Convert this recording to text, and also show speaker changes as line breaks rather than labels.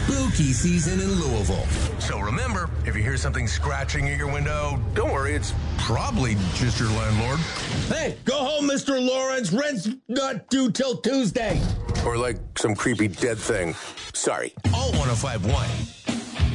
spooky season in Louisville.
So remember, if you hear something scratching at your window, don't worry, it's probably just your landlord.
Hey, go home, Mr. Lawrence. Rent's not due till Tuesday.
Or like some creepy dead thing. Sorry.
All 105.1.